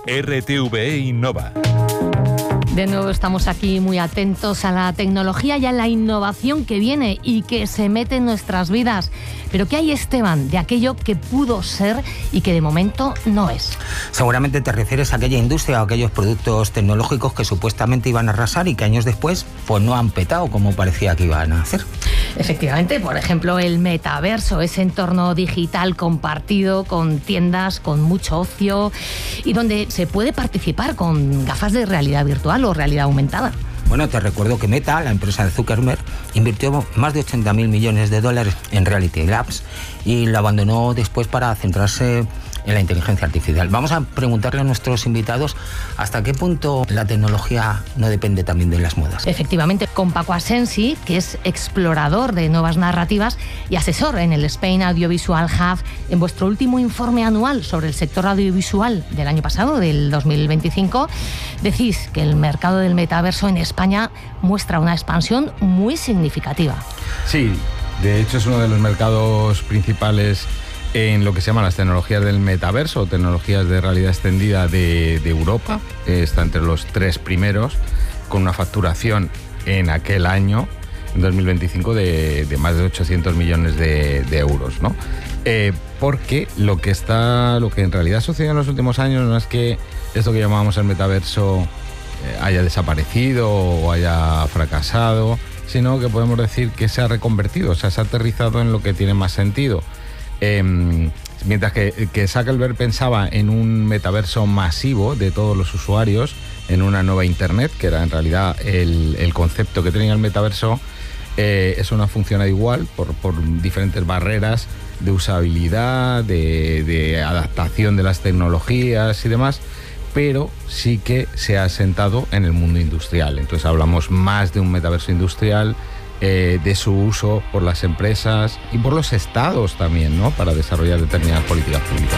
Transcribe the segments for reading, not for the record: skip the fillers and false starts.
RTVE Innova. De nuevo estamos aquí muy atentos a la tecnología y a la innovación que viene y que se mete en nuestras vidas. Pero ¿qué hay, Esteban, de aquello que pudo ser y que de momento no es? Seguramente te refieres a aquella industria o aquellos productos tecnológicos que supuestamente iban a arrasar y que años después pues no han petado como parecía que iban a hacer. Efectivamente, por ejemplo, el metaverso, ese entorno digital compartido con tiendas, con mucho ocio y donde se puede participar con gafas de realidad virtual o realidad aumentada. Bueno, te recuerdo que Meta, la empresa de Zuckerberg, invirtió más de 80.000 millones de dólares en Reality Labs y lo abandonó después para centrarse en la inteligencia artificial. Vamos a preguntarle a nuestros invitados hasta qué punto la tecnología no depende también de las modas. Efectivamente, con Paco Asensi, que es explorador de nuevas narrativas y asesor en el Spain Audiovisual Hub, en vuestro último informe anual sobre el sector audiovisual del año pasado, del 2025, decís que el mercado del metaverso en España muestra una expansión muy significativa. Sí, de hecho es uno de los mercados principales en lo que se llaman las tecnologías del metaverso o tecnologías de realidad extendida de Europa. Está entre los 3 primeros, con una facturación en aquel año, en 2025, de más de 800 millones de euros, ¿no? Porque lo que en realidad sucedió en los últimos años no es que esto que llamábamos el metaverso haya desaparecido o haya fracasado, sino que podemos decir que se ha reconvertido, o sea, se ha aterrizado en lo que tiene más sentido. Mientras que Zuckerberg pensaba en un metaverso masivo de todos los usuarios, en una nueva Internet, que era en realidad el concepto que tenía el metaverso, eso no ha funcionado igual por diferentes barreras de usabilidad, de adaptación de las tecnologías y demás, pero sí que se ha asentado en el mundo industrial. Entonces hablamos más de un metaverso industrial, de su uso por las empresas y por los estados también, ¿no?, para desarrollar determinadas políticas públicas.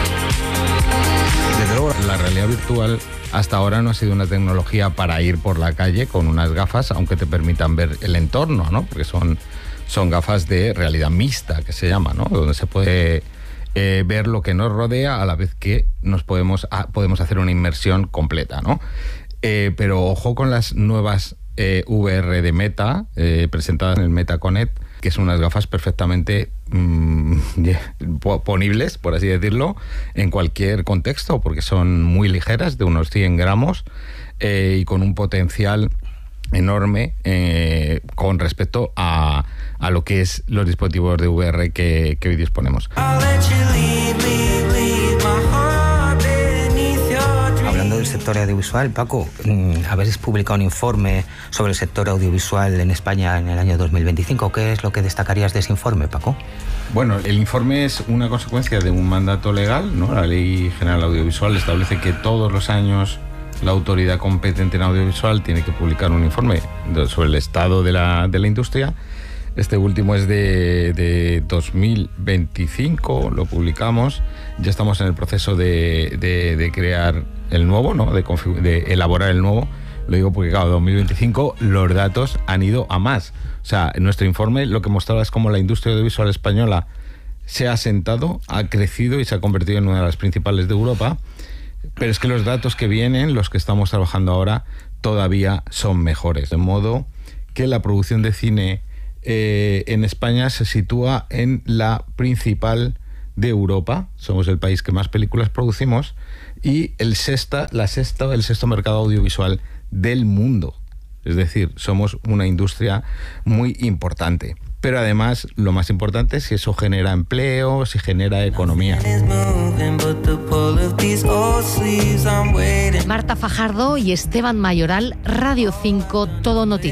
Desde luego, la realidad virtual hasta ahora no ha sido una tecnología para ir por la calle con unas gafas, aunque te permitan ver el entorno, ¿no?, porque son gafas de realidad mixta, que se llama, ¿no?, donde se puede ver lo que nos rodea a la vez que podemos hacer una inmersión completa, ¿no? Pero ojo con las nuevas VR de Meta, presentadas en el MetaConnect, que son unas gafas perfectamente ponibles, por así decirlo, en cualquier contexto, porque son muy ligeras, de unos 100 gramos, y con un potencial enorme con respecto a lo que es los dispositivos de VR que hoy disponemos. Hablando del sector audiovisual, Paco, habéis publicado un informe sobre el sector audiovisual en España en el año 2025. ¿Qué es lo que destacarías de ese informe, Paco? Bueno, el informe es una consecuencia de un mandato legal, ¿no? La Ley General Audiovisual establece que todos los años la autoridad competente en audiovisual tiene que publicar un informe sobre el estado de la industria. Este último es de 2025, lo publicamos. Ya estamos en el proceso de crear el nuevo, ¿no?, de elaborar el nuevo. Lo digo porque, claro, 2025 los datos han ido a más. O sea, en nuestro informe lo que mostraba es cómo la industria audiovisual española se ha asentado, ha crecido y se ha convertido en una de las principales de Europa. Pero es que los datos que vienen, los que estamos trabajando ahora, todavía son mejores. De modo que la producción de cine en España se sitúa en la principal de Europa. Somos el país que más películas producimos y el sexto mercado audiovisual del mundo. Es decir, somos una industria muy importante. Pero además, lo más importante es si eso genera empleo, si genera economía. Marta Fajardo y Esteban Mayoral, Radio 5, Todo Noticias.